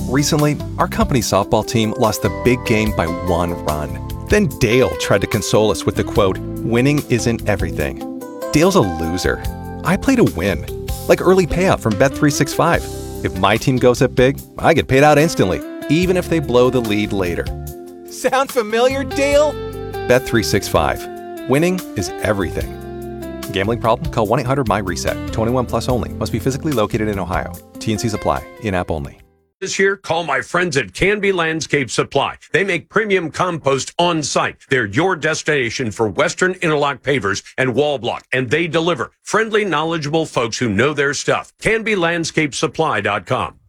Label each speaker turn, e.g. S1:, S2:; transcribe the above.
S1: Recently, our company softball team lost the big game by 1 run. Then Dale tried to console us with the quote, "Winning isn't everything." Dale's a loser. I play to win. Like early payout from Bet365. If my team goes up big, I get paid out instantly, even if they blow the lead later. Sound familiar, Dale? Bet365. Winning is everything. Gambling problem? Call 1-800-MY-RESET. 21 plus only. Must be physically located in Ohio. T&Cs apply. In-app only.
S2: This year, call my friends at Canby Landscape Supply. They make premium compost on site. They're your destination for Western Interlock pavers and wall block, and they deliver. Friendly, knowledgeable folks who know their stuff. CanbyLandscapeSupply.com.